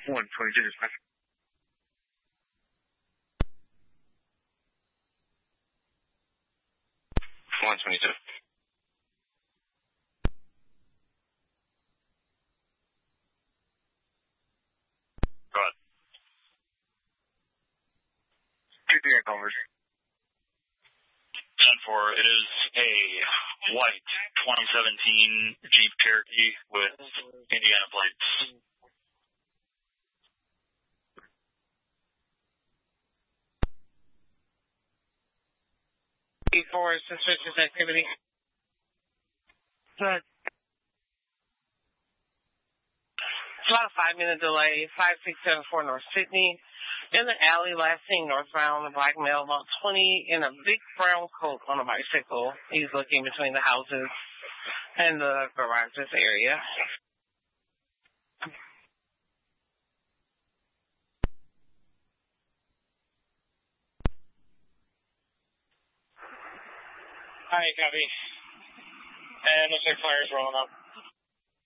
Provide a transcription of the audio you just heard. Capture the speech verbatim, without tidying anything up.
one twenty-two, dispatch. one twenty-two. Go ahead. two three conversion. ten four, it is a white twenty seventeen Jeep Cherokee with Indiana plates. For suspicious activity. Good. It's about a five minute delay, five six seven four North Sydney. In the alley, last seen northbound, a black male about twenty in a big brown coat on a bicycle. He's looking between the houses and the garages area. Hi, copy. And looks like fire's rolling up.